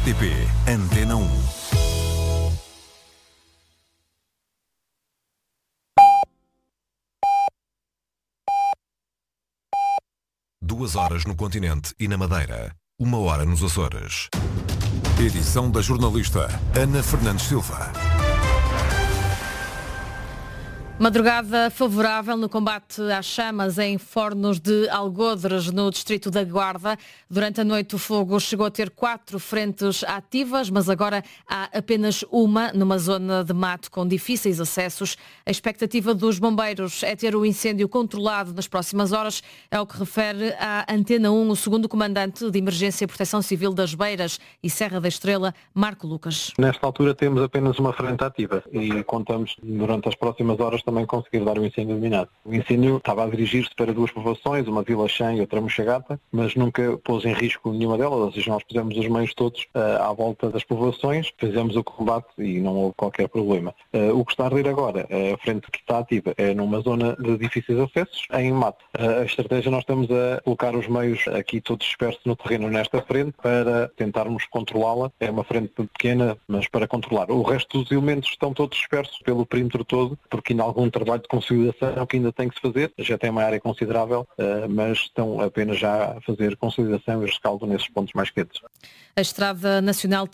RTP Antena 1. Duas horas no continente e na Madeira. 1 hora nos Açores. Edição da jornalista Ana Fernandes Silva. Madrugada favorável no combate às chamas em Fornos de Algodres, no distrito da Guarda. Durante a noite o fogo chegou a ter 4 frentes ativas, mas agora há apenas uma numa zona de mato com difíceis acessos. A expectativa dos bombeiros é ter o incêndio controlado nas próximas horas, é o que refere à Antena 1 o segundo comandante de Emergência e Proteção Civil das Beiras e Serra da Estrela, Marco Lucas. Nesta altura temos apenas uma frente ativa e contamos durante as próximas horas também conseguir dar o incêndio dominado. O incêndio estava a dirigir-se para 2 povoações, uma Vila Chã e outra Mochagata, mas nunca pôs em risco nenhuma delas, ou seja, nós pusemos os meios todos à volta das povoações, fizemos o combate e não houve qualquer problema. O que está a rir agora, a frente que está ativa, é numa zona de difíceis acessos, em mato. A estratégia, nós estamos a colocar os meios aqui todos dispersos no terreno nesta frente para tentarmos controlá-la. É uma frente pequena, mas para controlar. O resto dos elementos estão todos dispersos pelo perímetro todo, porque ainda há algum trabalho de consolidação que ainda tem que se fazer. Já tem uma área considerável, mas estão apenas já a fazer consolidação e rescaldo nesses pontos mais quentes. A Estrada Nacional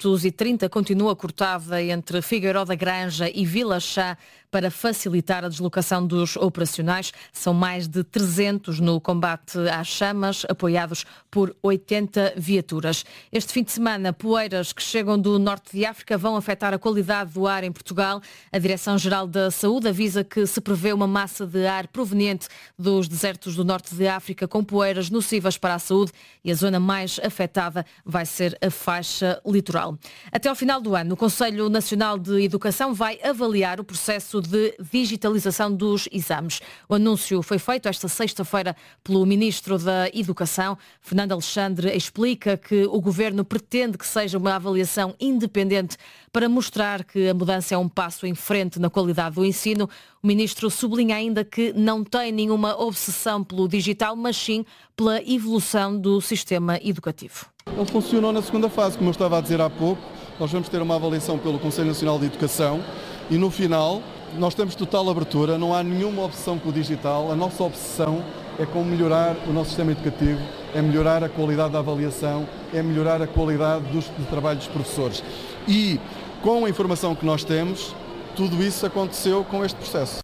330 continua cortada entre Figueiró da Granja e Vila Chã para facilitar a deslocação dos operacionais. São mais de 300 no combate às chamas, apoiados por 80 viaturas. Este fim de semana, poeiras que chegam do norte de África vão afetar a qualidade do ar em Portugal. A Direção-Geral da Saúde avisa que se prevê uma massa de ar proveniente dos desertos do norte de África com poeiras nocivas para a saúde e a zona mais afetada vai ser a faixa litoral. Até ao final do ano, o Conselho Nacional de Educação vai avaliar o processo de digitalização dos exames. O anúncio foi feito esta sexta-feira pelo Ministro da Educação. Fernando Alexandre explica que o Governo pretende que seja uma avaliação independente para mostrar que a mudança é um passo em frente na qualidade do ensino. O Ministro sublinha ainda que não tem nenhuma obsessão pelo digital, mas sim pela evolução do sistema educativo. Ele funcionou na segunda fase, como eu estava a dizer há pouco. Nós vamos ter uma avaliação pelo Conselho Nacional de Educação e no final nós temos total abertura, não há nenhuma obsessão pelo digital. A nossa obsessão é como melhorar o nosso sistema educativo, é melhorar a qualidade da avaliação, é melhorar a qualidade do trabalho dos professores. E com a informação que nós temos, tudo isso aconteceu com este processo.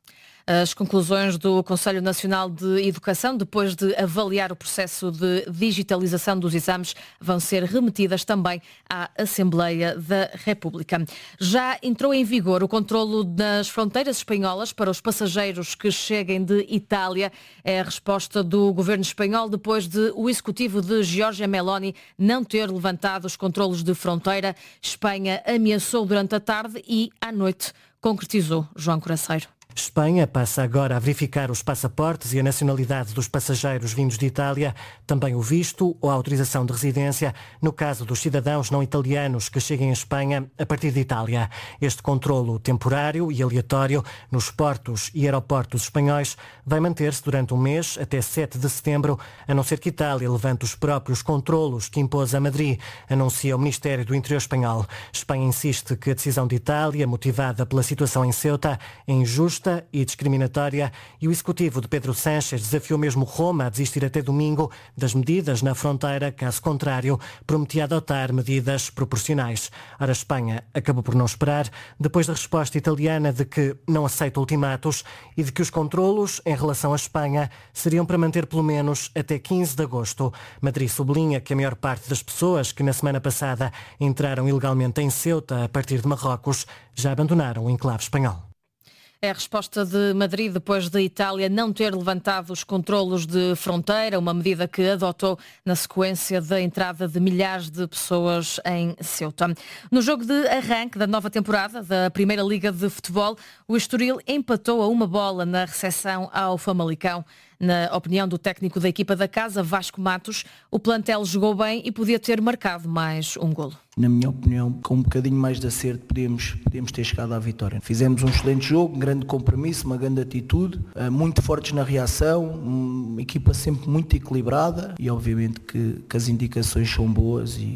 As conclusões do Conselho Nacional de Educação, depois de avaliar o processo de digitalização dos exames, vão ser remetidas também à Assembleia da República. Já entrou em vigor o controlo das fronteiras espanholas para os passageiros que cheguem de Itália. É a resposta do governo espanhol depois de o executivo de Giorgia Meloni não ter levantado os controlos de fronteira. Espanha ameaçou durante a tarde e, à noite, concretizou. João Coraceiro. Espanha passa agora a verificar os passaportes e a nacionalidade dos passageiros vindos de Itália, também o visto ou a autorização de residência, no caso dos cidadãos não italianos que cheguem à Espanha a partir de Itália. Este controlo temporário e aleatório nos portos e aeroportos espanhóis vai manter-se durante um mês, até 7 de setembro, a não ser que Itália levante os próprios controlos que impôs a Madrid, anuncia o Ministério do Interior espanhol. Espanha insiste que a decisão de Itália, motivada pela situação em Ceuta, é injusta e discriminatória, e o executivo de Pedro Sánchez desafiou mesmo Roma a desistir até domingo das medidas na fronteira, caso contrário, prometia adotar medidas proporcionais. Ora, a Espanha acabou por não esperar, depois da resposta italiana de que não aceita ultimatos e de que os controlos em relação à Espanha seriam para manter pelo menos até 15 de agosto. Madrid sublinha que a maior parte das pessoas que na semana passada entraram ilegalmente em Ceuta a partir de Marrocos já abandonaram o enclave espanhol. É a resposta de Madrid depois de Itália não ter levantado os controlos de fronteira, uma medida que adotou na sequência da entrada de milhares de pessoas em Ceuta. No jogo de arranque da nova temporada da Primeira Liga de Futebol, o Estoril empatou a 1-1 na recepção ao Famalicão. Na opinião do técnico da equipa da casa, Vasco Matos, o plantel jogou bem e podia ter marcado mais um golo. Na minha opinião, com um bocadinho mais de acerto, podíamos ter chegado à vitória. Fizemos um excelente jogo, um grande compromisso, uma grande atitude, muito fortes na reação, uma equipa sempre muito equilibrada e obviamente que as indicações são boas e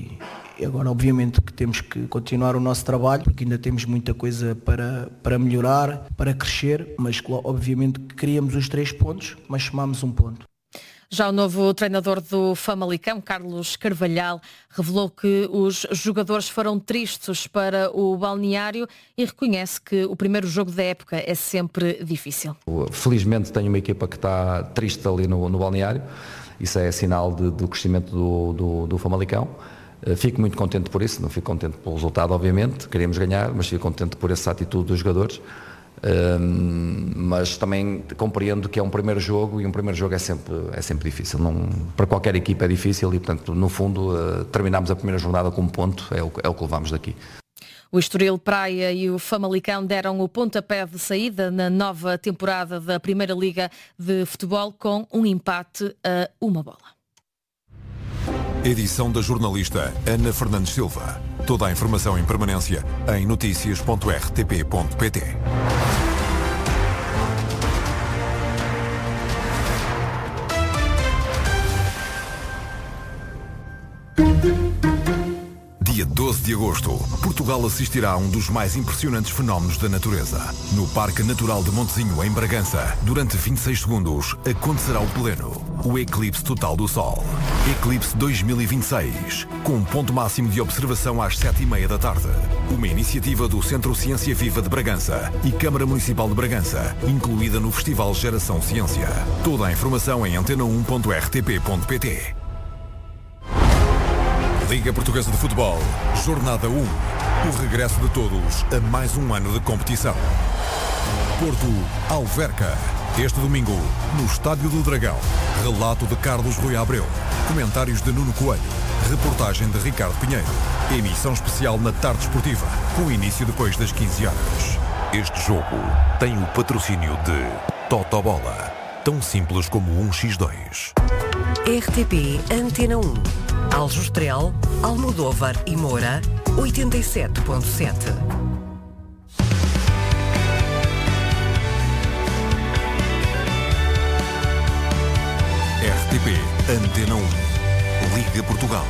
Agora, obviamente, que temos que continuar o nosso trabalho, porque ainda temos muita coisa para melhorar, para crescer, mas obviamente que queríamos os 3 pontos, mas somámos um ponto. Já o novo treinador do Famalicão, Carlos Carvalhal, revelou que os jogadores foram tristes para o balneário e reconhece que o primeiro jogo da época é sempre difícil. Felizmente tenho uma equipa que está triste ali no balneário, isso é sinal do crescimento do Famalicão. Fico muito contente por isso, não fico contente pelo resultado, obviamente, queríamos ganhar, mas fico contente por essa atitude dos jogadores. Mas também compreendo que é um primeiro jogo e um primeiro jogo é sempre difícil. Para qualquer equipa é difícil e, portanto, no fundo, terminamos a primeira jornada com um ponto, é o que levamos daqui. O Estoril Praia e o Famalicão deram o pontapé de saída na nova temporada da Primeira Liga de Futebol com um empate a 1-1. Edição da jornalista Ana Fernandes Silva. Toda a informação em permanência em noticias.rtp.pt. Dia 12 de agosto, Portugal assistirá a um dos mais impressionantes fenómenos da natureza. No Parque Natural de Montezinho, em Bragança, durante 26 segundos, acontecerá o pleno, o eclipse total do Sol. Eclipse 2026, com um ponto máximo de observação às 7h30 da tarde. Uma iniciativa do Centro Ciência Viva de Bragança e Câmara Municipal de Bragança, incluída no Festival Geração Ciência. Toda a informação em antena1.rtp.pt. Liga Portuguesa de Futebol, Jornada 1. O regresso de todos a mais um ano de competição. Porto Alverca. Este domingo, no Estádio do Dragão. Relato de Carlos Rui Abreu. Comentários de Nuno Coelho. Reportagem de Ricardo Pinheiro. Emissão especial na tarde esportiva, com início depois das 15 horas. Este jogo tem o patrocínio de Totobola. Tão simples como 1x2. RTP Antena 1. Aljustrel, Almodóvar e Moura, 87.7. RTP Antena 1. Liga Portugal.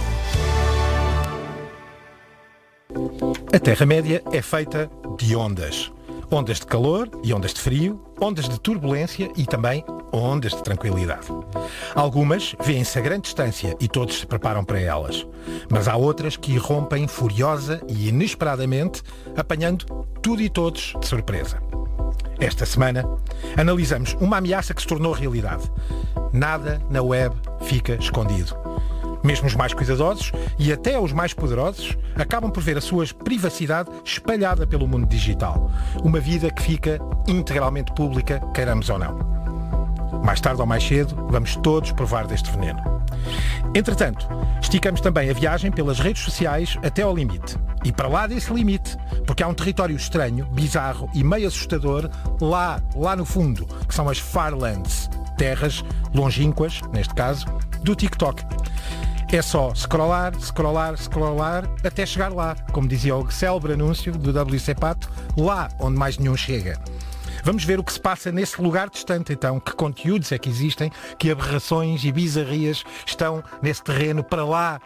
A Terra-média é feita de ondas. Ondas de calor e ondas de frio, ondas de turbulência e também ondas de tranquilidade. Algumas vêem-se a grande distância e todos se preparam para elas. Mas há outras que irrompem furiosa e inesperadamente, apanhando tudo e todos de surpresa. Esta semana, analisamos uma ameaça que se tornou realidade. Nada na web fica escondido. Mesmo os mais cuidadosos e até os mais poderosos acabam por ver a sua privacidade espalhada pelo mundo digital. Uma vida que fica integralmente pública, queiramos ou não. Mais tarde ou mais cedo, vamos todos provar deste veneno. Entretanto, esticamos também a viagem pelas redes sociais até ao limite. E para lá desse limite, porque há um território estranho, bizarro e meio assustador lá no fundo, que são as Farlands, terras longínquas, neste caso, do TikTok. É só scrollar, até chegar lá, como dizia o célebre anúncio do WC Pato, lá onde mais nenhum chega. Vamos ver o que se passa nesse lugar distante, então, que conteúdos é que existem, que aberrações e bizarrias estão nesse terreno para lá.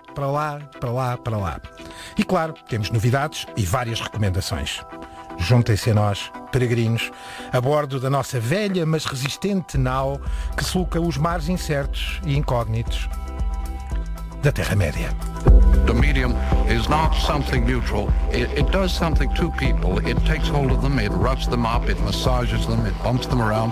E claro, temos novidades e várias recomendações. Juntem-se a nós, peregrinos, a bordo da nossa velha mas resistente nau que sulca os mares incertos e incógnitos da Terra-média. The medium is not something neutral. It does something to people. It takes hold of them, it roughs them up, it massages them, it bumps them around.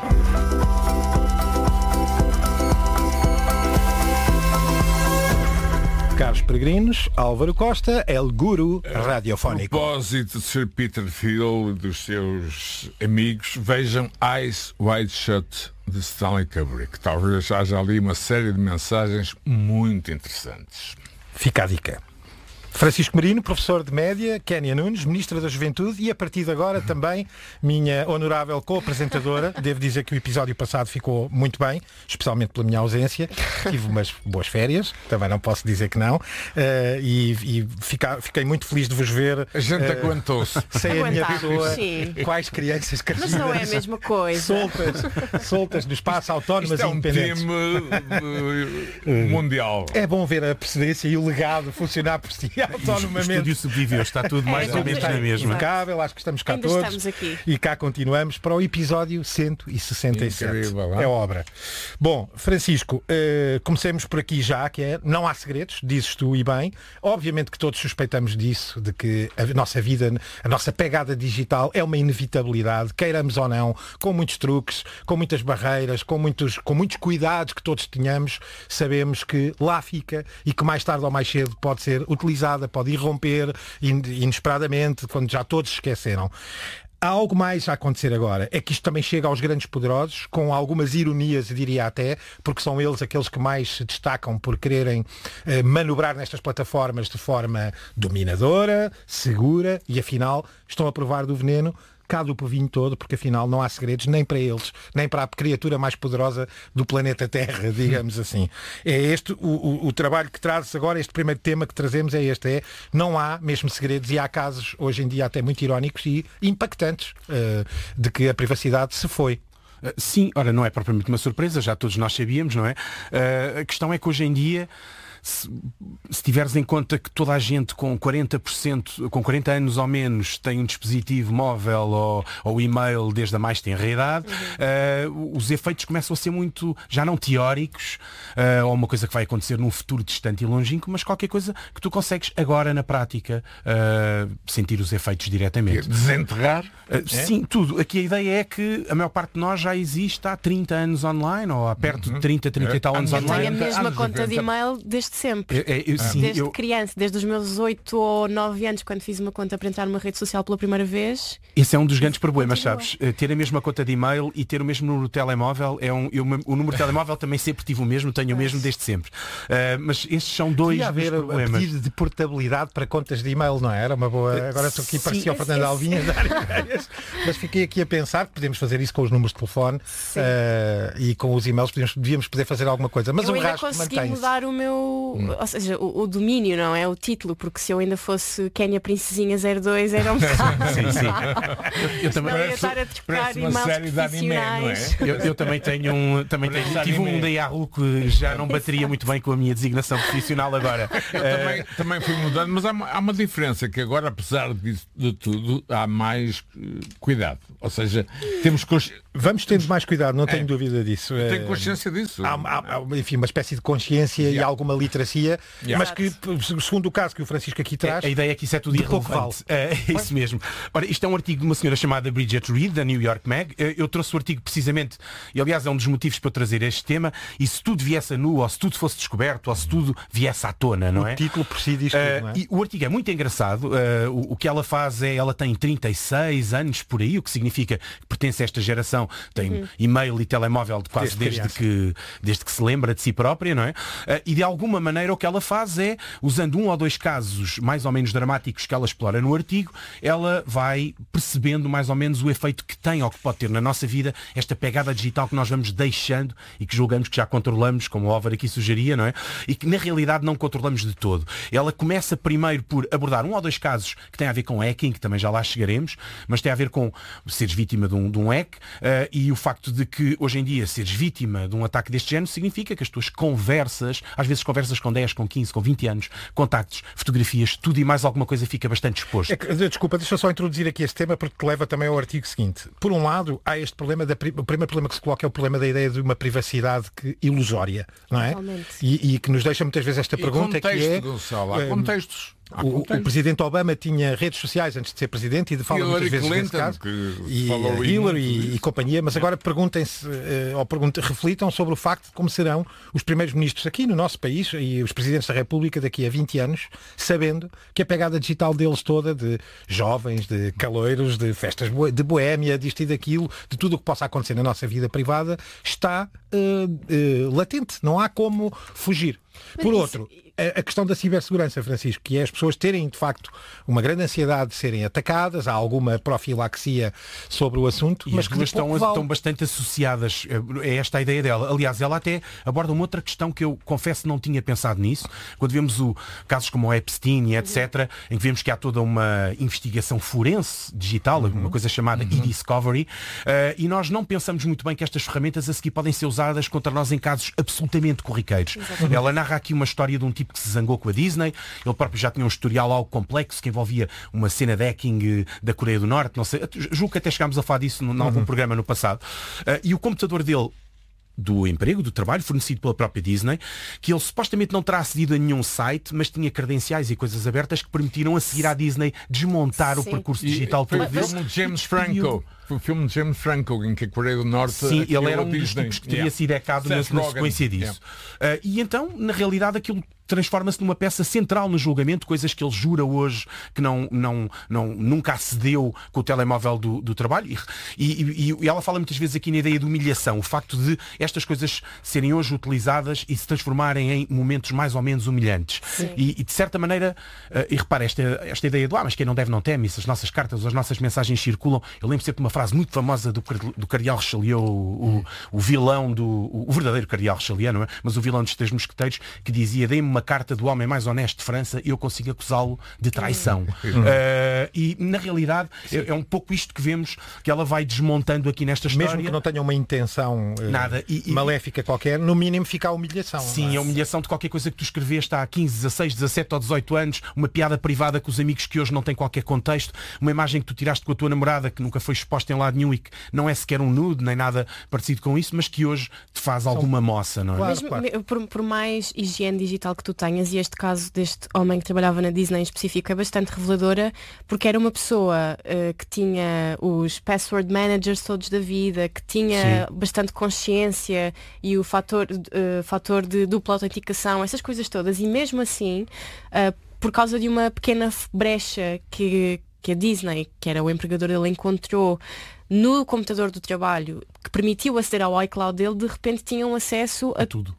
Caros peregrinos, Álvaro Costa, El Guru Radiofónico. A propósito de Sir Peter Thiel e dos seus amigos, vejam Eyes Wide Shut de Stanley Kubrick. Talvez haja ali uma série de mensagens muito interessantes. Fica a dica. Francisco Marino, professor de média, Kénia Nunes, ministra da Juventude e a partir de agora também minha honorável co-apresentadora. Devo dizer que o episódio passado ficou muito bem, especialmente pela minha ausência. Tive umas boas férias, também não posso dizer que não. Fiquei muito feliz de vos ver. A gente aguentou-se. Sem a minha pessoa, quais crianças crescidas. Mas não é a mesma coisa. Soltas no espaço, autónomas e independentes. É um time mundial. É bom ver a precedência e o legado funcionar por si. autonomamente. O estúdio sobreviveu, está tudo mais ou menos na mesma. Impecável, acho que estamos cá Ainda todos. estamos aqui. E cá continuamos para o episódio 167. Incrível, é obra. Bom, Francisco, comecemos por aqui já, que é, não há segredos, dizes tu e bem. Obviamente que todos suspeitamos disso, de que a nossa vida, a nossa pegada digital é uma inevitabilidade, queiramos ou não, com muitos truques, com muitas barreiras, com muitos cuidados que todos tenhamos, sabemos que lá fica e que mais tarde ou mais cedo pode ser utilizada, pode irromper inesperadamente, quando já todos se esqueceram. Há algo mais a acontecer agora, é que isto também chega aos grandes poderosos, com algumas ironias, diria até, porque são eles aqueles que mais se destacam por quererem manobrar nestas plataformas de forma dominadora, segura, e afinal estão a provar do veneno cá do povinho todo, porque afinal não há segredos nem para eles, nem para a criatura mais poderosa do planeta Terra, digamos assim. É este o trabalho que trazes agora, este primeiro tema que trazemos é este, não há mesmo segredos, e há casos hoje em dia até muito irónicos e impactantes de que a privacidade se foi. Sim, ora, não é propriamente uma surpresa, já todos nós sabíamos, não é? A questão é que hoje em dia, se tiveres em conta que toda a gente com 40%, com 40 anos ou menos tem um dispositivo móvel ou e-mail desde a mais tenra idade, os efeitos começam a ser muito, já não teóricos, ou uma coisa que vai acontecer num futuro distante e longínquo, mas qualquer coisa que tu consegues agora na prática sentir os efeitos diretamente. Desenterrar? Sim, tudo. Aqui a ideia é que a maior parte de nós já existe há 30 anos online, ou há perto de 30 e tal anos online. Eu tenho a mesma conta de e-mail desde sempre. Desde criança, desde os meus 8 ou 9 anos, quando fiz uma conta para entrar numa rede social pela primeira vez. Esse é um dos grandes problemas, sabes? Ter a mesma conta de e-mail e ter o mesmo número de telemóvel o número de telemóvel também sempre tive o mesmo, tenho o mesmo desde sempre. Mas estes são dois dos problemas. A pedido de portabilidade para contas de e-mail, não é? Era uma boa. Agora estou aqui, parecia o Fernando Alvim a dar ideias, mas fiquei aqui a pensar que podemos fazer isso com os números de telefone e com os e-mails devíamos poder fazer alguma coisa. Mas eu o ainda rastro consegui mantém-se. mudar o meu, ou seja, o domínio, não é? O título, porque se eu ainda fosse Kénia Princesinha 02 era um bocado. Eu também ia estar a trocar uma e-mails série de anime, não é? profissionais. Eu também tive um da Yahoo que já não bateria muito bem com a minha designação profissional agora. Eu também fui mudando, mas há uma diferença, que agora, apesar disso, de tudo, há mais cuidado. Ou seja, vamos tendo mais cuidado, não tenho dúvida disso. Tenho consciência disso. Há, enfim, uma espécie de consciência e alguma literacia, mas que, segundo o caso que o Francisco aqui traz, a ideia é que isso é tudo irrelevante. É isso mesmo. Ora, isto é um artigo de uma senhora chamada Bridget Reed, da New York Mag. Eu trouxe o artigo precisamente, e aliás é um dos motivos para eu trazer este tema, e se tudo viesse a nu, ou se tudo fosse descoberto, ou se tudo viesse à tona, não é? O título por si diz tudo, não é? E o artigo é muito engraçado. O que ela faz é, ela tem 36 anos por aí, o que significa que pertence a esta geração, tem e-mail e telemóvel quase desde que se lembra de si própria, não é? E de alguma maneira o que ela faz é, usando um ou dois casos mais ou menos dramáticos que ela explora no artigo, ela vai percebendo mais ou menos o efeito que tem ou que pode ter na nossa vida esta pegada digital que nós vamos deixando e que julgamos que já controlamos, como o Álvaro aqui sugeria, não é? E que na realidade não controlamos de todo. Ela começa primeiro por abordar um ou dois casos que têm a ver com hacking, que também já lá chegaremos, mas tem a ver com seres vítima de um hack, e o facto de que hoje em dia seres vítima de um ataque deste género significa que as tuas conversas, às vezes conversas com 10, com 15, com 20 anos, contactos, fotografias, tudo e mais alguma coisa fica bastante exposto. Desculpa, deixa eu só introduzir aqui este tema porque te leva também ao artigo seguinte. Por um lado, há este problema, o primeiro problema que se coloca é o problema da ideia de uma privacidade ilusória, não é? E que nos deixa muitas vezes esta pergunta, que é... Gonçalo, há contextos. O presidente Obama tinha redes sociais antes de ser presidente e fala muitas vezes nesse caso, e Hillary e companhia, mas agora perguntem-se reflitam sobre o facto de como serão os primeiros ministros aqui no nosso país e os presidentes da República daqui a 20 anos, sabendo que a pegada digital deles toda, de jovens, de caloiros, de festas de boémia, disto e daquilo, de tudo o que possa acontecer na nossa vida privada, está latente, não há como fugir. Por outro, a questão da cibersegurança, Francisco, que é as pessoas terem, de facto, uma grande ansiedade de serem atacadas, há alguma profilaxia sobre o assunto, mas que estão bastante associadas a esta ideia dela. Aliás, ela até aborda uma outra questão que eu confesso não tinha pensado nisso, quando vemos casos como o Epstein e etc., em que vemos que há toda uma investigação forense digital, uma coisa chamada e-discovery, e nós não pensamos muito bem que estas ferramentas a seguir podem ser usadas contra nós em casos absolutamente corriqueiros. Ela narra aqui uma história de um tipo que se zangou com a Disney. Ele próprio já tinha um historial algo complexo que envolvia uma cena de hacking da Coreia do Norte, não sei, julgo que até chegámos a falar disso em algum programa no passado. E o computador dele, do emprego, do trabalho, fornecido pela própria Disney, que ele supostamente não terá acedido a nenhum site, mas tinha credenciais e coisas abertas que permitiram a seguir à Disney desmontar o percurso digital todo. O filme de James Franco. O filme de James Franco, em que a Coreia do Norte... Sim, ele era um dos tipos que teria sido hacado na sequência disso. E então, na realidade, aquilo transforma-se numa peça central no julgamento, coisas que ele jura hoje que nunca acedeu com o telemóvel do trabalho. E ela fala muitas vezes aqui na ideia de humilhação, o facto de estas coisas serem hoje utilizadas e se transformarem em momentos mais ou menos humilhantes. E de certa maneira, e repara, esta ideia do mas quem não deve não teme, se as nossas cartas, as nossas mensagens circulam. Eu lembro sempre de uma frase muito famosa do Cardeal Richelieu, o vilão o verdadeiro Cardeal Richelieu, não é? Mas o vilão dos Três Mosqueteiros, que dizia: dê-me uma carta do homem mais honesto de França e eu consigo acusá-lo de traição. E na realidade é um pouco isto que vemos, que ela vai desmontando aqui nesta história. Mesmo que não tenha uma intenção maléfica qualquer, no mínimo fica a humilhação. Sim, a humilhação de qualquer coisa que tu escreveste há 15, 16, 17 ou 18 anos, uma piada privada com os amigos que hoje não tem qualquer contexto, uma imagem que tu tiraste com a tua namorada que nunca foi exposta em lado nenhum e que não é sequer um nude, nem nada parecido com isso, mas que hoje te faz alguma moça, não é? Claro. Por mais higiene digital que tu tenhas, e este caso deste homem que trabalhava na Disney em específico é bastante reveladora, porque era uma pessoa que tinha os password managers todos da vida, que tinha bastante consciência e o fator de dupla autenticação, essas coisas todas, e mesmo assim, por causa de uma pequena brecha que a Disney, que era o empregador dele, encontrou no computador do trabalho, que permitiu aceder ao iCloud dele, de repente tinham acesso a tudo,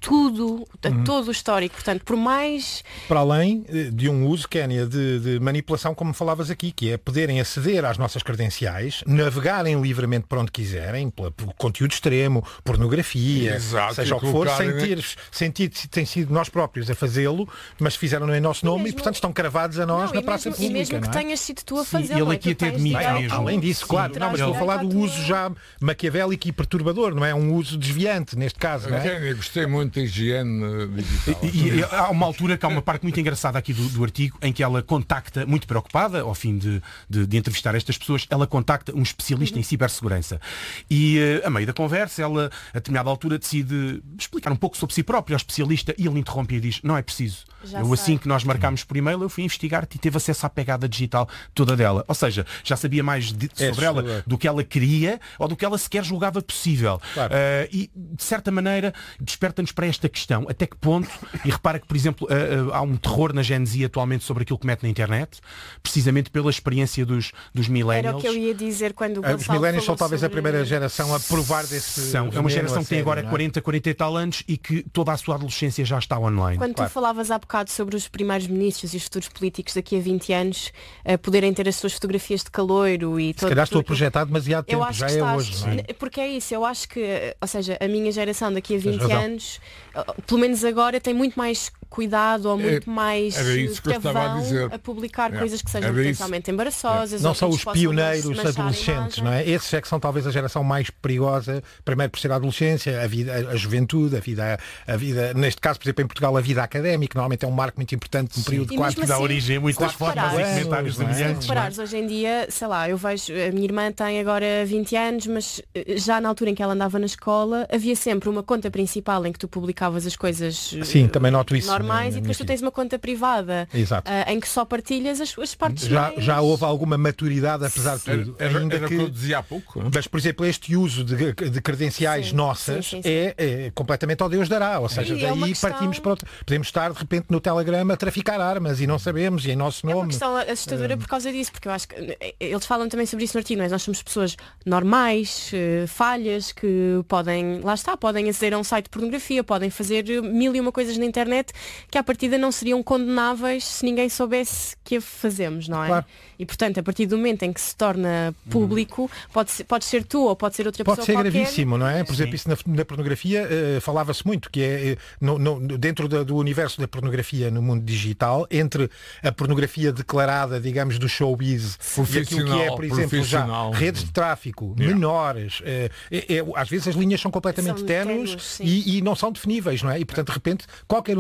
a todo o histórico. Portanto, por mais... Para além de um uso, Kénia, de manipulação, como falavas aqui, que é poderem aceder às nossas credenciais, navegarem livremente por onde quiserem, por conteúdo extremo, pornografia, seja o que for, sem ter sido nós próprios a fazê-lo, mas fizeram-no em nosso nome e, portanto, estão cravados a nós na praça pública. E mesmo que tenhas sido tu a fazer. Ele aqui até admite mesmo. Além disso, claro. Não, mas estou a falar do uso já maquiavélico e perturbador, não é? Um uso desviante, neste caso, não é? Eu gostei muito da higiene digital. E há uma altura que há uma parte muito engraçada aqui do artigo, em que ela contacta, muito preocupada, ao fim de entrevistar estas pessoas, ela contacta um especialista em cibersegurança. E a meio da conversa, ela, a determinada altura, decide explicar um pouco sobre si própria ao especialista, e ele interrompe e diz: não é preciso. Assim que nós marcámos por e-mail, eu fui investigar-te e teve acesso à pegada digital toda dela. Ou seja, já sabia mais sobre ela do que ela queria ou do que ela sequer julgava possível. Claro. E, de certa maneira, desperta-nos para esta questão. Até que ponto, e repara que, por exemplo, há um terror na Gen Z atualmente sobre aquilo que mete na internet, precisamente pela experiência dos millennials. Era o que eu ia dizer quando o os millennials são talvez a primeira geração a provar desse... É uma geração que tem agora 40 e tal anos e que toda a sua adolescência já está online. Quando tu falavas há bocado sobre os primeiros ministros e os futuros políticos daqui a 20 anos poderem ter as suas fotografias de caloiro e todo... Se calhar estou a projetar demasiado tempo, já é hoje. Não é? Porque é isso, eu acho que, ou seja, a minha geração daqui a 20 anos, pelo menos agora, tem muito mais cuidado ou muito mais travão a publicar coisas que sejam potencialmente embaraçosas. Não são os pioneiros adolescentes, não é? Esses é que são talvez a geração mais perigosa, primeiro por ser a adolescência, a juventude, a vida, neste caso, por exemplo, em Portugal, a vida académica, normalmente é um marco muito importante, um período de quase que dá origem a muitas formas e comentários semelhantes. Se reparares, hoje em dia, sei lá, eu vejo, a minha irmã tem agora 20 anos, mas já na altura em que ela andava na escola, havia sempre uma conta principal em que tu publicavas as coisas também noto isso, normais, e depois tu tens uma conta privada em que só partilhas as partes já houve alguma maturidade, apesar de tudo. Era o que eu dizia há pouco. Mas, por exemplo, este uso de credenciais nossas é completamente ao Deus dará. Ou seja, daí partimos para outro. Podemos estar, de repente, no Telegram a traficar armas e não sabemos, e em nosso nome. É uma questão assustadora por causa disso, porque eu acho que eles falam também sobre isso no artigo, nós somos pessoas normais, falhas, que podem aceder a um site de pornografia, podem fazer mil e uma coisas na internet que à partida não seriam condenáveis se ninguém soubesse que a fazemos, não é? Claro. E portanto, a partir do momento em que se torna público, pode ser tu ou pode ser outra pessoa qualquer. Pode ser gravíssimo, não é? Por exemplo, isso na pornografia falava-se muito, que é dentro do universo da pornografia no mundo digital, entre a pornografia declarada, digamos, do showbiz e aquilo que é, por exemplo, já redes de tráfico, menores, às vezes as linhas são completamente ténues e não são definíveis, não é? E portanto, de repente, qualquer um de nós pode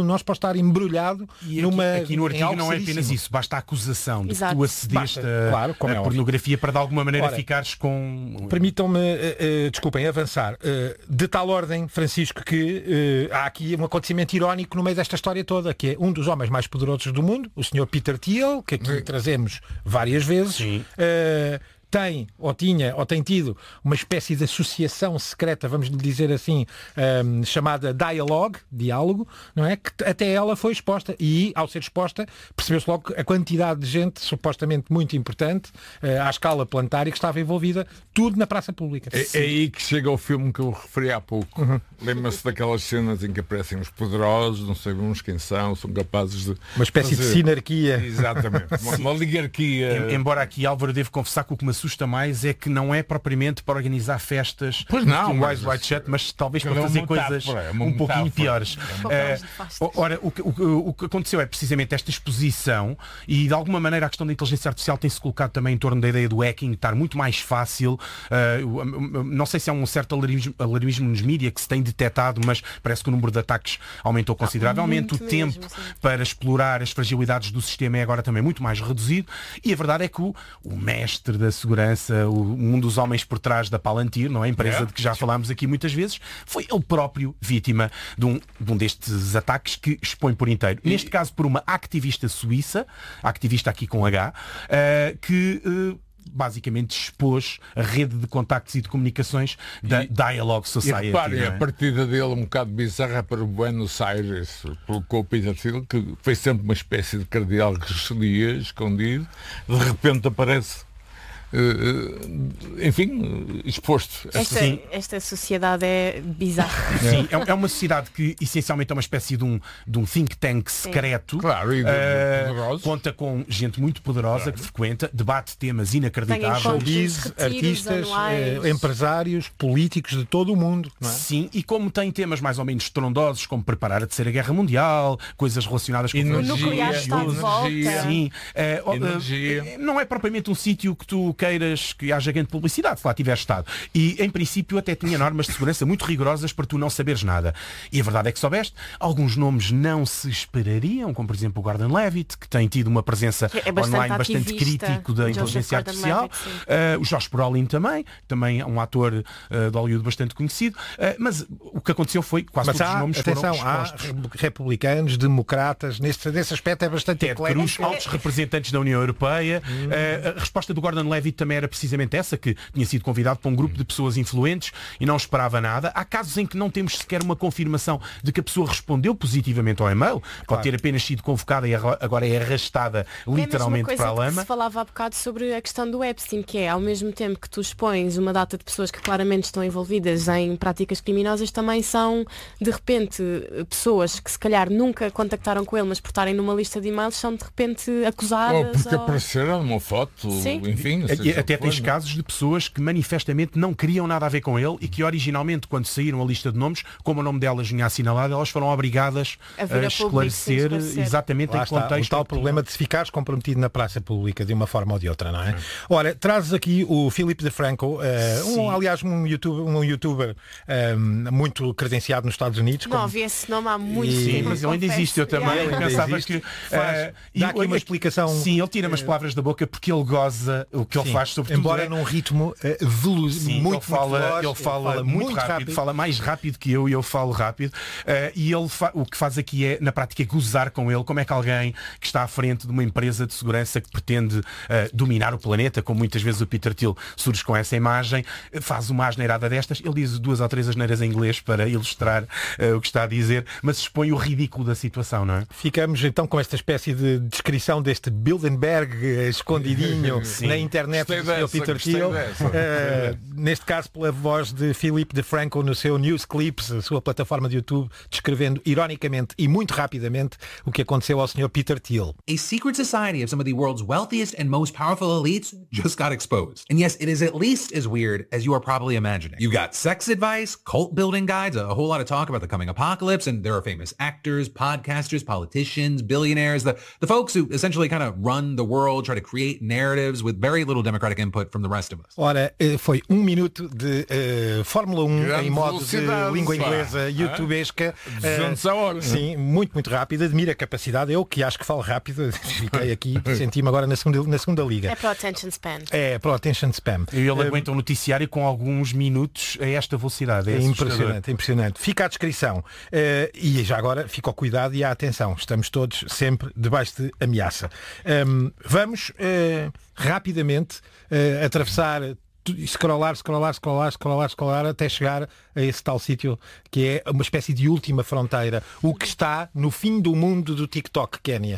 estar embrulhado aqui no artigo não é apenas isso, basta a acusação de que tu acedeste a pornografia para de alguma maneira ficares com... Permitam-me, desculpem, avançar. De tal ordem, Francisco, que há aqui um acontecimento irónico no meio desta história toda, que é um dos homens mais poderosos do mundo, o Sr. Peter Thiel, que aqui trazemos várias vezes, tem tido uma espécie de associação secreta, vamos lhe dizer assim, chamada Diálogo, não é? Que até ela foi exposta e, ao ser exposta, percebeu-se logo a quantidade de gente supostamente muito importante, à escala planetária, que estava envolvida, tudo na praça pública. É aí que chega o filme que eu referi há pouco. Lembra-se daquelas cenas em que aparecem os poderosos, não sabemos quem são capazes de... Uma espécie de sinarquia. Exatamente. Uma oligarquia. Embora aqui, Álvaro, devo confessar que o que me assusta mais é que não é propriamente para organizar festas no Eyes Wide Shut, mas talvez para fazer coisas um pouquinho piores. Ora, o que aconteceu é precisamente esta exposição, e de alguma maneira a questão da inteligência artificial tem-se colocado também em torno da ideia do hacking estar muito mais fácil. Não sei se há um certo alarmismo nos mídias que se tem detectado, mas parece que o número de ataques aumentou consideravelmente. O tempo para explorar as fragilidades do sistema é agora também muito mais reduzido, e a verdade é que o mestre da segurança, um dos homens por trás da Palantir, não é? A empresa de que já falámos aqui muitas vezes, foi ele próprio vítima de um destes ataques que expõe por inteiro. Neste caso por uma ativista suíça, ativista aqui com H, que basicamente expôs a rede de contactos e de comunicações da Dialogue Society. E reparem, a partida dele um bocado bizarra para o Buenos Aires, colocou o Peter Thiel, que foi sempre uma espécie de cardeal Richelieu escondido, de repente aparece exposto. Esta sociedade é bizarra. Sim, é uma sociedade que essencialmente é uma espécie de um think tank secreto. Claro, e conta com gente muito poderosa que frequenta, debate temas inacreditáveis. Showbiz, artistas, empresários, políticos de todo o mundo. Não é? Sim, e como tem temas mais ou menos estrondosos, como preparar a Terceira Guerra Mundial, coisas relacionadas com o nuclear está de volta. Sim, não é propriamente um sítio que tu queiras que haja grande publicidade, se lá tiver estado. E, em princípio, até tinha normas de segurança muito rigorosas para tu não saberes nada. E a verdade é que soubeste, alguns nomes não se esperariam, como, por exemplo, o Gordon Levitt, que tem tido uma presença online bastante crítico da inteligência artificial. O Josh Brolin também é um ator de Hollywood bastante conhecido. Mas o que aconteceu foi quase todos os nomes foram expostos. Há republicanos, democratas, nesse aspecto é bastante eclético. Altos representantes da União Europeia. A resposta do Gordon Levitt também era precisamente essa, que tinha sido convidado para um grupo de pessoas influentes e não esperava nada. Há casos em que não temos sequer uma confirmação de que a pessoa respondeu positivamente ao e-mail. Pode ter apenas sido convocada e agora é arrastada literalmente para a lama. Se falava há bocado sobre a questão do Epstein, que é, ao mesmo tempo que tu expões uma data de pessoas que claramente estão envolvidas em práticas criminosas, também são, de repente, pessoas que se calhar nunca contactaram com ele, mas por estarem numa lista de e-mails, são de repente acusadas. Ou porque apareceram numa foto, enfim. Até tens casos de pessoas que manifestamente não queriam nada a ver com ele e que originalmente, quando saíram a lista de nomes, como o nome delas vinha assinalado, elas foram obrigadas a esclarecer exatamente em que contexto. O tal problema de se ficares comprometido na praça pública de uma forma ou de outra, não é? Ora, trazes aqui o Philip DeFranco, um youtuber muito credenciado nos Estados Unidos. Não havia esse nome há muito tempo. Mas ele ainda existe, eu também pensava que... Dá aqui uma explicação... Sim, ele tira umas palavras da boca porque ele goza o que ele faz, sobretudo. Embora num ritmo veloz, muito veloz, ele fala muito rápido, fala mais rápido que eu e eu falo rápido. E ele o que faz aqui é, na prática, gozar com ele. Como é que alguém que está à frente de uma empresa de segurança que pretende dominar o planeta, como muitas vezes o Peter Thiel surge com essa imagem, faz uma asneirada destas. Ele diz 2 ou 3 asneiras em inglês para ilustrar o que está a dizer, mas expõe o ridículo da situação, não é? Ficamos então com esta espécie de descrição deste Bilderberg escondidinho na internet do Sr. Peter Thiel, neste caso pela voz de Philip DeFranco no seu News Clips, a sua plataforma de YouTube, descrevendo ironicamente e muito rapidamente o que aconteceu ao Sr. Peter Thiel. A secret society of some of the world's wealthiest and most powerful elites just got exposed. And yes, it is at least as weird as you are probably imagining. You've got sex advice, cult building guides, a whole lot of talk about the coming apocalypse, and there are famous actors, podcasters, politicians, billionaires, the folks who essentially kind of run the world, try to create narratives with very little democratic input from the rest of us. Ora, foi 1 minuto de Fórmula 1 em modo de língua inglesa youtubesca. 200 a hora. Sim, muito rápido. Admiro a capacidade. Eu que acho que falo rápido, fiquei aqui, senti-me agora na segunda liga. É para o attention span. É para o attention span. E ele aguenta um noticiário com alguns minutos a esta velocidade. É impressionante. Fica a descrição. E já agora fica o cuidado e a atenção. Estamos todos sempre debaixo de ameaça. Vamos rapidamente atravessar, scrollar até chegar a esse tal sítio que é uma espécie de última fronteira. O que está no fim do mundo do TikTok, Kénia?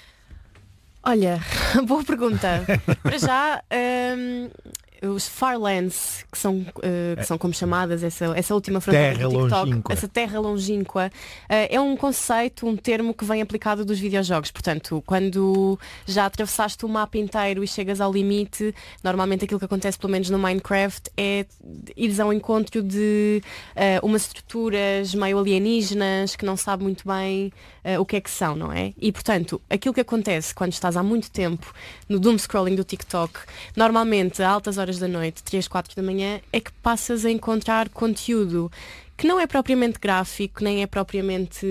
Olha, boa pergunta. Para já, os Farlands, que são como chamadas, essa última fronteira do TikTok, longínqua. Essa terra longínqua, é um conceito, um termo que vem aplicado dos videojogos. Portanto, quando já atravessaste o mapa inteiro e chegas ao limite, normalmente aquilo que acontece, pelo menos no Minecraft, é ires ao encontro de umas estruturas meio alienígenas que não sabe muito bem o que é que são, não é? E, portanto, aquilo que acontece quando estás há muito tempo no doom scrolling do TikTok, normalmente a altas horas da noite, 3, 4 da manhã, é que passas a encontrar conteúdo que não é propriamente gráfico, nem é propriamente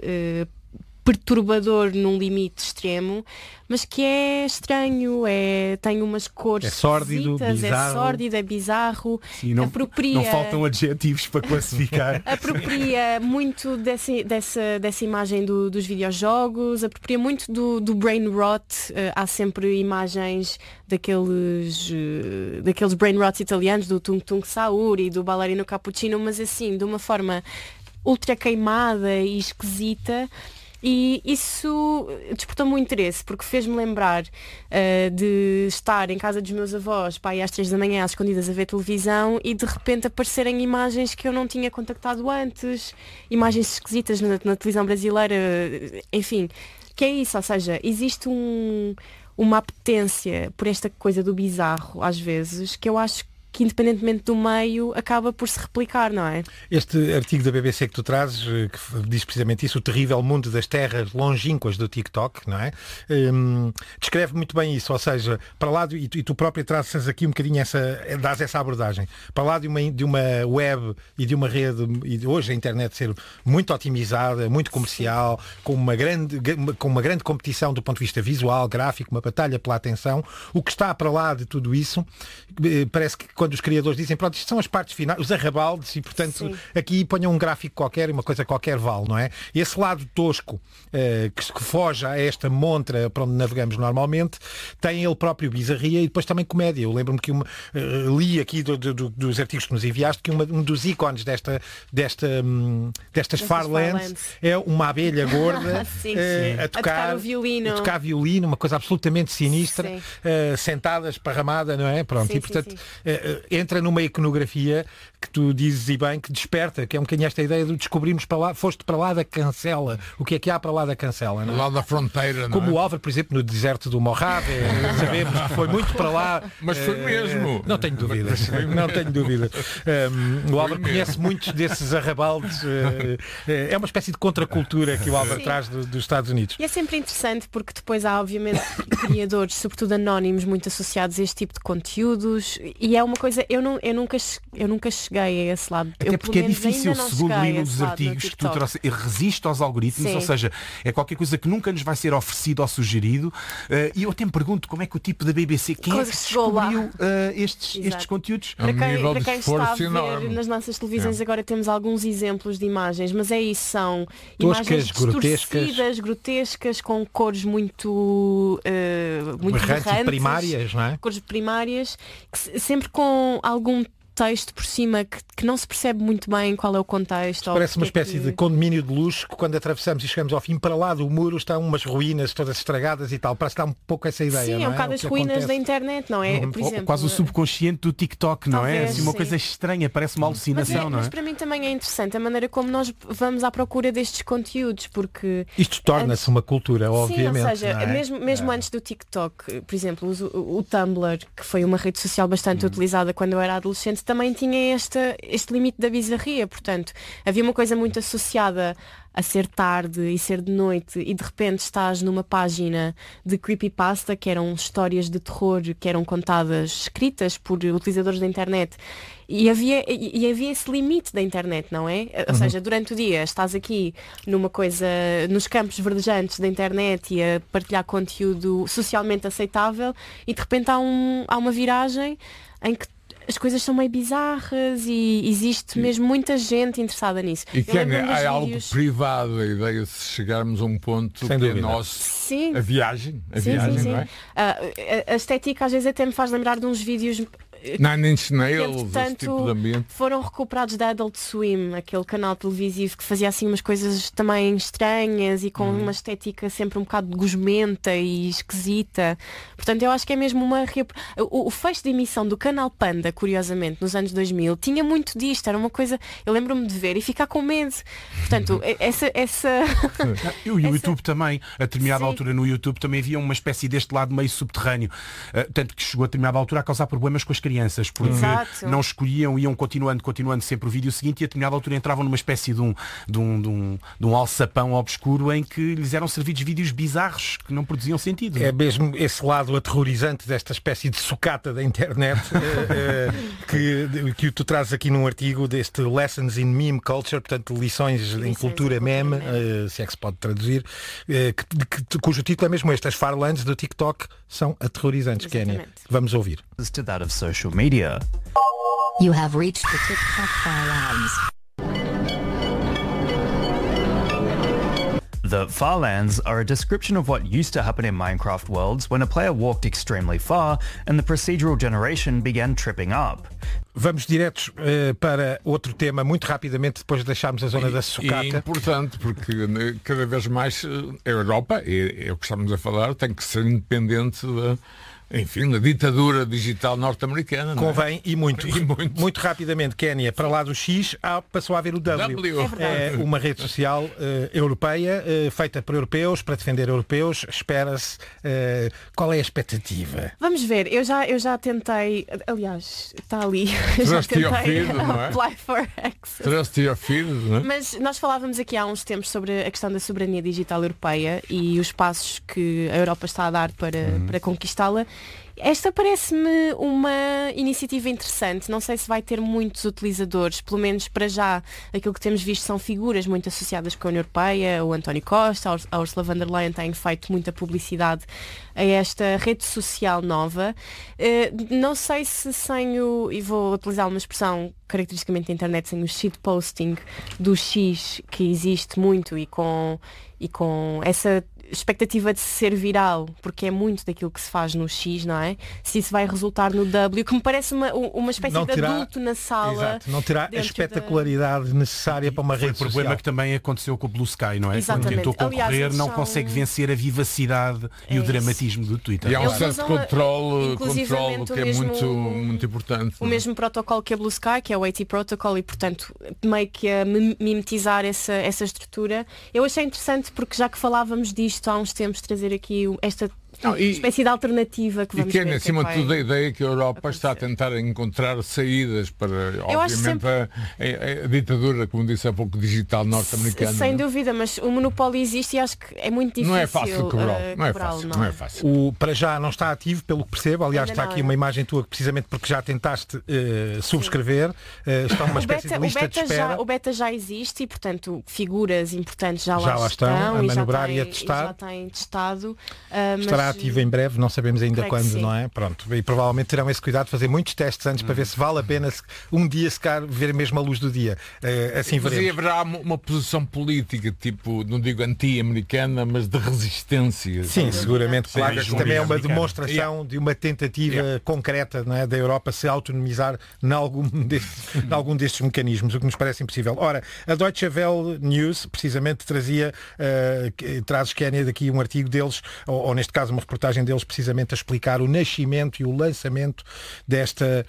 perturbador num limite extremo, mas que é estranho, tem umas cores sórdido, bizarro. É sórdido, é bizarro. Sim, não faltam adjetivos para classificar. Apropria muito dessa imagem dos videojogos, apropria muito do brain rot. Há sempre imagens daqueles brain rots italianos, do Tung Tung Sauri e do Ballerino Cappuccino, mas assim, de uma forma ultra queimada e esquisita. E isso despertou-me o interesse, porque fez-me lembrar de estar em casa dos meus avós, pai, às 3 da manhã, às escondidas a ver televisão, e de repente aparecerem imagens que eu não tinha contactado antes, imagens esquisitas na televisão brasileira, enfim, que é isso, ou seja, existe uma apetência por esta coisa do bizarro, às vezes, que eu acho que independentemente do meio acaba por se replicar, não é? Este artigo da BBC que tu trazes, que diz precisamente isso, o terrível mundo das terras longínquas do TikTok, não é? Descreve muito bem isso, ou seja, para lá, e tu próprio trazes aqui um bocadinho dás essa abordagem, para lá de uma web e de uma rede, e hoje a internet ser muito otimizada, muito comercial, com uma grande competição do ponto de vista visual, gráfico, uma batalha pela atenção, o que está para lá de tudo isso, parece que quando os criadores dizem, pronto, isto são as partes finais, os arrabaldes, e portanto sim, aqui ponham um gráfico qualquer e uma coisa qualquer vale, não é? Esse lado tosco que foge a esta montra para onde navegamos normalmente, tem ele próprio bizarria e depois também comédia. Eu lembro-me que li aqui dos artigos que nos enviaste que um dos ícones destas Farlands é uma abelha gorda sim, a tocar violino, uma coisa absolutamente sinistra, sentada, esparramada, não é? Pronto, sim, e portanto entra numa iconografia que tu dizes e bem, que desperta, que é um bocadinho esta ideia de descobrirmos para lá, foste para lá da cancela, o que é que há para lá da cancela, não é? Lá da fronteira, não como é? o Álvaro, por exemplo, no deserto do Mojave, sabemos que foi muito para lá. Mas foi mesmo. Não tenho dúvidas. Não tenho dúvidas. O Álvaro conhece muitos desses arrabaldes. É uma espécie de contracultura que o Álvaro traz dos Estados Unidos. E é sempre interessante porque depois há, obviamente, criadores, sobretudo anónimos, muito associados a este tipo de conteúdos, e é uma coisa, eu nunca cheguei a esse lado. Até porque é difícil, segundo li nos artigos que tu trouxe, resiste aos algoritmos, ou seja, é qualquer coisa que nunca nos vai ser oferecido ou sugerido, e eu até me pergunto como é que o tipo da BBC, quem é que descobriu estes conteúdos? Para quem está a ver nas nossas televisões agora temos alguns exemplos de imagens, mas é isso, são imagens grotescas, com cores muito berrantes, primárias, não é? Cores primárias, sempre com algum texto por cima que não se percebe muito bem qual é o contexto. Parece uma espécie de condomínio de luxo que quando atravessamos e chegamos ao fim, para lá do muro estão umas ruínas todas estragadas e tal. Parece que dá um pouco essa ideia. Sim, é um bocado as ruínas da internet, não é? Por exemplo, quase o subconsciente do TikTok, não é? Assim, uma coisa estranha, parece uma alucinação, não é? Mas para mim também é interessante a maneira como nós vamos à procura destes conteúdos, porque isto torna-se uma cultura, obviamente. Sim, ou seja, mesmo antes do TikTok, por exemplo, o Tumblr, que foi uma rede social bastante utilizada quando eu era adolescente, também tinha este limite da bizarria, portanto, havia uma coisa muito associada a ser tarde e ser de noite e de repente estás numa página de creepypasta, que eram histórias de terror que eram contadas, escritas por utilizadores da internet, e havia esse limite da internet, não é? Ou seja, durante o dia estás aqui numa coisa, nos campos verdejantes da internet e a partilhar conteúdo socialmente aceitável e de repente há uma viragem em que as coisas são meio bizarras e existe mesmo muita gente interessada nisso. E que é algo privado, a ideia de chegarmos a um ponto que é nosso. Sim. A viagem, sim. não é? A estética às vezes até me faz lembrar de uns vídeos Nine Inch Nails, esse tipo de ambiente. Foram recuperados da Adult Swim, aquele canal televisivo que fazia assim umas coisas também estranhas e com uma estética sempre um bocado gosmenta e esquisita. Portanto, eu acho que é mesmo o fecho de emissão do canal Panda, curiosamente, nos anos 2000, tinha muito disto. Era uma coisa, eu lembro-me de ver e ficar com medo. Portanto, essa... E o YouTube também, a determinada altura no YouTube também havia uma espécie deste lado meio subterrâneo, tanto que chegou a determinada altura a causar problemas com as crianças, porque não escolhiam, iam continuando sempre o vídeo seguinte e a determinada altura entravam numa espécie de um alçapão obscuro em que lhes eram servidos vídeos bizarros que não produziam sentido. É mesmo esse lado aterrorizante desta espécie de sucata da internet que tu trazes aqui num artigo deste Lessons in Meme Culture, portanto lições em cultura meme, se é que se pode traduzir, cujo título é mesmo este: as Farlands do TikTok são aterrorizantes. Kénia, vamos ouvir. To that of social media. You have reached the TikTok Farlands. The Farlands are a description of what used to happen in Minecraft worlds when a player walked extremely far and the procedural generation began tripping up. Vamos diretos para outro tema, muito rapidamente, depois de deixarmos a zona da sucata. E é importante, porque cada vez mais a Europa, é o que estamos a falar, tem que ser independente da ditadura digital norte-americana. Convém, e muito. Muito rapidamente, Kénia, para lá do X, passou a haver o W. É uma rede social europeia, feita por europeus, para defender europeus. Espera-se. Qual é a expectativa? Vamos ver, eu já tentei, aliás, está ali. Trust your feed, não é? Apply for access. Trust your feed, não é? Mas nós falávamos aqui há uns tempos sobre a questão da soberania digital europeia e os passos que a Europa está a dar para conquistá-la. Esta parece-me uma iniciativa interessante. Não sei se vai ter muitos utilizadores, pelo menos para já. Aquilo que temos visto são figuras muito associadas com a União Europeia, o António Costa, a Ursula von der Leyen têm feito muita publicidade a esta rede social nova. Não sei se e vou utilizar uma expressão caracteristicamente da internet, sem o shitposting do X, que existe muito e com essa expectativa de ser viral, porque é muito daquilo que se faz no X, não é? Se isso vai resultar no W, que me parece uma espécie de adulto na sala. Exato, não terá a espetacularidade necessária para uma rede social. O problema que também aconteceu com o Blue Sky, não é? Exatamente. Quando tentou concorrer, não consegue vencer a vivacidade e o dramatismo do Twitter. E há um certo controle que é muito importante. O mesmo protocolo que a Blue Sky, que é o AT Protocol, e portanto meio que a mimetizar essa estrutura. Eu achei interessante porque já que falávamos disto há uns tempos, trazer aqui esta espécie de alternativa que vamos ver. E que é, acima de tudo, a ideia que a Europa está a tentar encontrar saídas para, obviamente, a ditadura, como disse há pouco, digital norte-americana. Sem dúvida, mas o monopólio existe e acho que é muito difícil. Não é fácil quebrá-lo. Não é fácil. Para já não está ativo, pelo que percebo. Aliás, está aqui uma imagem tua, precisamente porque já tentaste subscrever. Está uma espécie de lista de espera. O beta já existe e, portanto, figuras importantes já lá estão a manobrar e a testar. Já têm testado. Estará ativo em breve, não sabemos ainda quando, não é? Pronto. E provavelmente terão esse cuidado de fazer muitos testes antes para ver se vale a pena um dia sequer ver mesmo a luz do dia. Assim veremos. E haverá uma posição política, tipo, não digo anti-americana, mas de resistência. Sim, seguramente. Claro, que também é uma demonstração de uma tentativa concreta, não é, da Europa se autonomizar em algum destes mecanismos, o que nos parece impossível. Ora, a Deutsche Welle News, precisamente, trazes, Kénia, daqui um artigo deles, ou neste caso uma reportagem deles precisamente a explicar o nascimento e o lançamento desta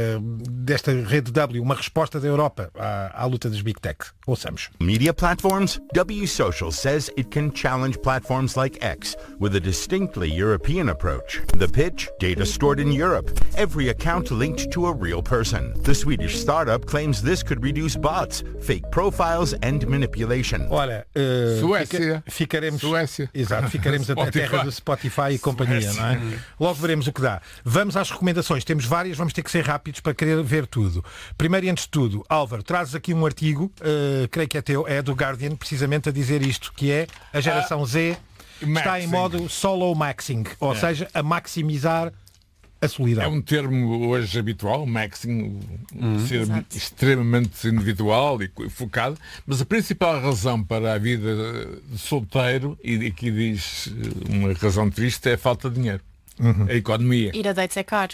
rede W, uma resposta da Europa à luta das Big Tech. Ouçamos. Media platforms? W Social says it can challenge platforms like X with a distinctly European approach. The pitch? Data stored in Europe. Every account linked to a real person. The Swedish startup claims this could reduce bots, fake profiles and manipulation. Ora, Suécia. Ficaremos, Suécia. Exato, ficaremos a terra do Spotify e companhia, não é? Logo veremos o que dá. Vamos às recomendações. Temos várias, vamos ter que ser rápidos para querer ver tudo. Primeiro e antes de tudo, Álvaro, trazes aqui um artigo, creio que é teu, é do Guardian, precisamente a dizer isto, que é a geração Z está em modo solo maxing, ou seja, a maximizar a solidão. É um termo hoje habitual, maxing, ser extremamente individual e focado, mas a principal razão para a vida de solteiro, e aqui diz uma razão triste, é a falta de dinheiro. A economia. Ir a dates é caro.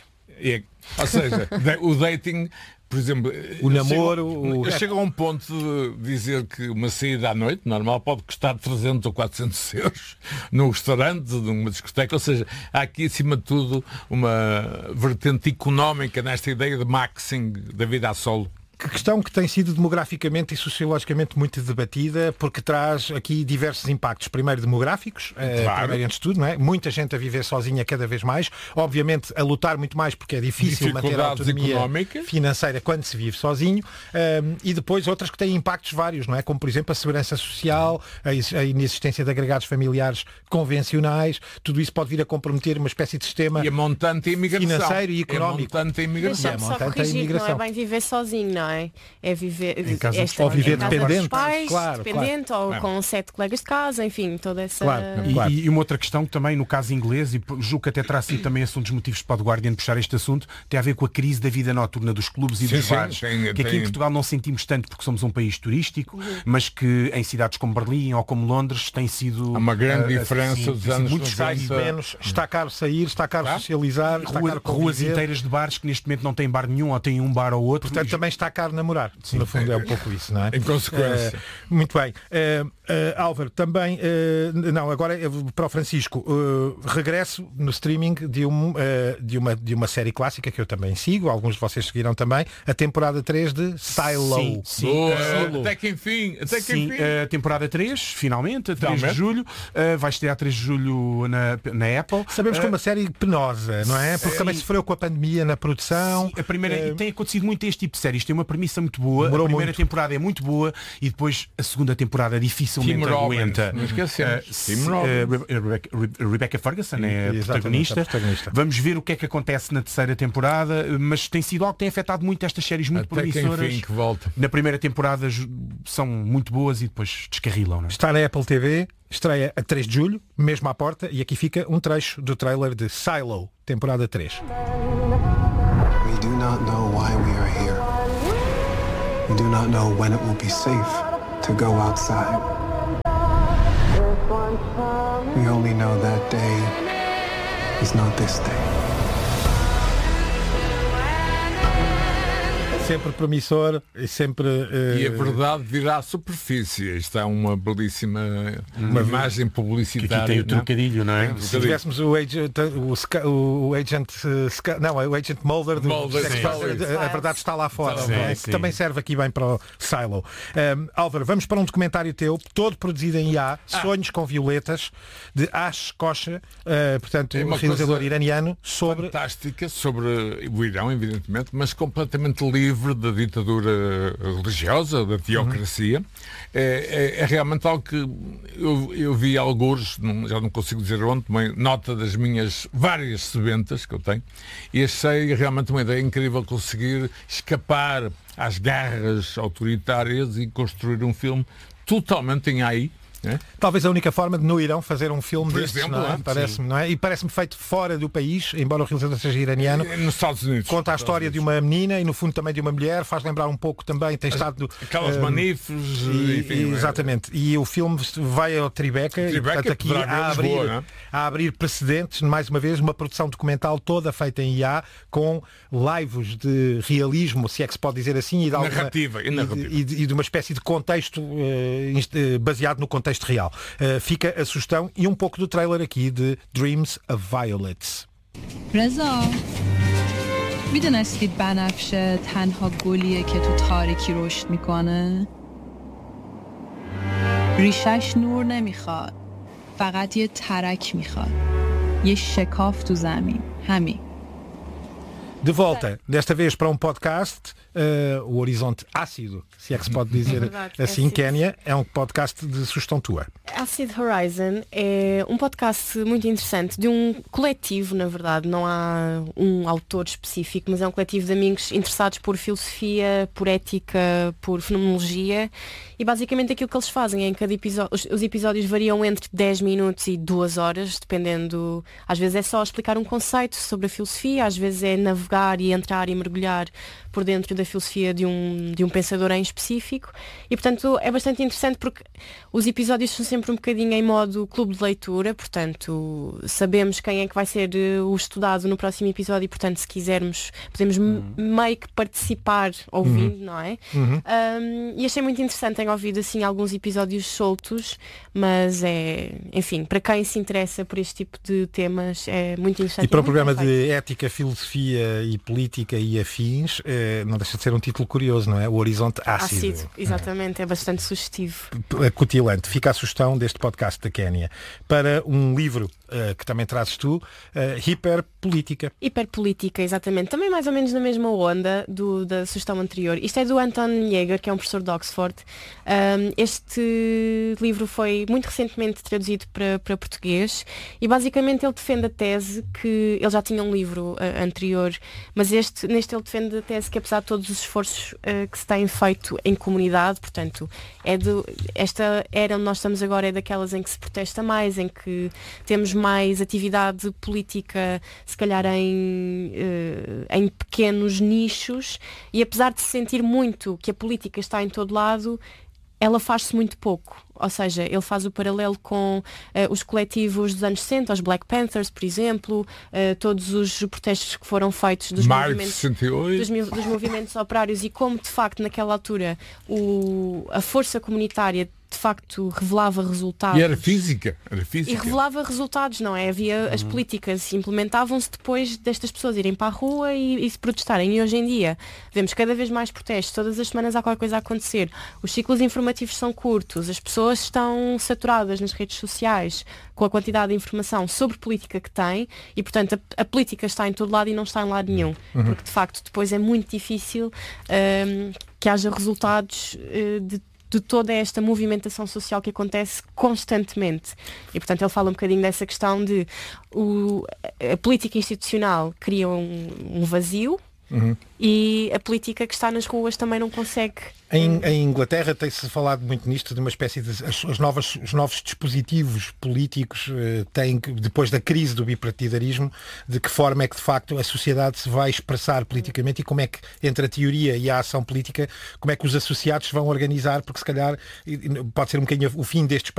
Ou seja, o dating, por exemplo, o namoro, chega a um ponto de dizer que uma saída à noite normal pode custar 300 ou 400 euros num restaurante, numa discoteca. Ou seja, há aqui acima de tudo uma vertente económica nesta ideia de maxing da vida a solo. Questão que tem sido demograficamente e sociologicamente muito debatida, porque traz aqui diversos impactos. Primeiro demográficos, primeiro antes de tudo, não é? Muita gente a viver sozinha cada vez mais, obviamente a lutar muito mais porque é difícil manter a autonomia financeira quando se vive sozinho, e depois outras que têm impactos vários, não é? Como por exemplo a segurança social, a inexistência de agregados familiares convencionais, tudo isso pode vir a comprometer uma espécie de sistema e a montante imigração financeiro e económico. Só corrigir, não é bem viver sozinho, não é? É viver ou viver dependente, dos pais, claro, dependente, ou com 7 colegas de casa, enfim, toda essa... E uma outra questão que também, no caso inglês, e julgo que até terá sido também esse um dos motivos para o Guardian puxar este assunto, tem a ver com a crise da vida noturna dos clubes e dos bares, que aqui em Portugal não sentimos tanto porque somos um país turístico, mas que em cidades como Berlim ou como Londres tem sido... Há uma grande diferença dos anos muito menos, está caro sair, está caro socializar, está caro ruas inteiras de bares que neste momento não têm bar nenhum ou têm um bar ou outro. Portanto, também está caro namorar. Sim, no fundo é um pouco isso, não é? Em consequência. Muito bem. Álvaro, também, agora para o Francisco, regresso no streaming de uma série clássica que eu também sigo, alguns de vocês seguiram também, a temporada 3 de Silo. Sim. Até que enfim. A temporada 3, finalmente, a 3 de julho, vai estrear a 3 de julho na Apple. Sabemos que é uma série penosa, não é? Porque também sofreu com a pandemia na produção. Sim, a primeira, e tem acontecido muito este tipo de séries, tem uma premissa muito boa, a primeira temporada é muito boa e depois a segunda temporada dificilmente aguenta. Não esquecemos. Rebecca Ferguson é a protagonista. Vamos ver o que é que acontece na terceira temporada, mas tem sido algo que tem afetado muito estas séries muito promissoras. Na primeira temporada são muito boas e depois descarrilam. Não é? Está na Apple TV, estreia a 3 de julho, mesmo à porta, e aqui fica um trecho do trailer de Silo, temporada 3. We do not know why we are here. We do not know when it will be safe to go outside. We only know that day is not this day. Sempre promissor e sempre... E a verdade virá à superfície. Isto é uma belíssima imagem publicitária. Que aqui tem o trocadilho, não é? Se tivéssemos o Agent Mulder, a verdade está lá fora, que também serve aqui bem para o Silo. Álvaro, vamos para um documentário teu, todo produzido em IA, Sonhos com Violetas, de Ash Kosha, portanto, um realizador iraniano, sobre... Fantástica, sobre o Irão, evidentemente, mas completamente livre da ditadura religiosa, da teocracia. É realmente algo que eu vi alguns, já não consigo dizer onde, uma nota das minhas várias sebentas que eu tenho, e achei realmente uma ideia incrível conseguir escapar às garras autoritárias e construir um filme totalmente em AI. Talvez a única forma de no Irão fazer um filme destes, não é? Parece-me, não é? E parece-me feito fora do país, embora o realizador seja iraniano. Nos Estados Unidos. Conta a história de uma menina e no fundo também de uma mulher, faz lembrar um pouco também, tem estado... Aquelas manifes, enfim. Exatamente. E o filme vai ao Tribeca e portanto aqui a abrir precedentes, mais uma vez, uma produção documental toda feita em IA, com laivos de realismo, se é que se pode dizer assim, e de narrativa. E de uma espécie de contexto baseado no contexto contexto real. Fica a sugestão e um pouco do trailer aqui de Dreams of Violets. رضا میدونستی بنفشه تنها گلیه که تو تاریکی رشد میکنه؟ ریشش نور نمیخواد، فقط یه ترک میخواد، یه شکاف تو زمین، همین. De volta, desta vez para um podcast, o Horizonte Ácido, se é que se pode dizer assim, Kénia, é um podcast de sugestão tua. Acid Horizon é um podcast muito interessante, de um coletivo, na verdade, não há um autor específico, mas é um coletivo de amigos interessados por filosofia, por ética, por fenomenologia, e basicamente aquilo que eles fazem é em cada episódio, os episódios variam entre 10 minutos e 2 horas, dependendo, às vezes é só explicar um conceito sobre a filosofia, às vezes é navegar e entrar e mergulhar por dentro da filosofia de um pensador em específico, e portanto é bastante interessante porque os episódios são sempre um bocadinho em modo clube de leitura, portanto sabemos quem é que vai ser o estudado no próximo episódio, e portanto se quisermos podemos meio que participar ouvindo, não é? E achei muito interessante, tenho ouvido assim alguns episódios soltos, mas enfim, para quem se interessa por este tipo de temas é muito interessante. E para um programa de ética, filosofia e política e afins, não deixa de ser um título curioso, não é? O Horizonte Ácido. Exatamente, é bastante sugestivo. Acutilante. Fica a sugestão deste podcast da Kénia. Para um livro que também trazes tu, Hiperpolítica. Hiperpolítica, exatamente. Também mais ou menos na mesma onda da sugestão anterior. Isto é do Anton Jäger, que é um professor de Oxford. Este livro foi muito recentemente traduzido para português e basicamente ele defende a tese que... Ele já tinha um livro anterior, mas neste ele defende a tese que apesar de todos os esforços que se têm feito em comunidade, portanto, esta era onde nós estamos agora é daquelas em que se protesta mais, em que temos mais atividade política, se calhar em pequenos nichos, e apesar de se sentir muito que a política está em todo lado, ela faz-se muito pouco. Ou seja, ele faz o paralelo com os coletivos dos anos 60, os Black Panthers, por exemplo, todos os protestos que foram feitos dos movimentos operários, e como de facto naquela altura a força comunitária de facto revelava resultados. E era física. E revelava resultados, não é? Havia as políticas implementavam-se depois destas pessoas irem para a rua e se protestarem. E hoje em dia vemos cada vez mais protestos, todas as semanas há qualquer coisa a acontecer. Os ciclos informativos são curtos, as pessoas estão saturadas nas redes sociais com a quantidade de informação sobre política que têm, e portanto a política está em todo lado e não está em lado nenhum. Porque de facto depois é muito difícil que haja resultados de toda esta movimentação social que acontece constantemente. E portanto ele fala um bocadinho dessa questão de a política institucional cria um vazio, e a política que está nas ruas também não consegue. Em Inglaterra tem-se falado muito nisto, de uma espécie de os novos dispositivos políticos têm que, depois da crise do bipartidarismo, de que forma é que de facto a sociedade se vai expressar politicamente, e como é que entre a teoria e a ação política, como é que os associados se vão organizar, porque se calhar pode ser um bocadinho o fim destes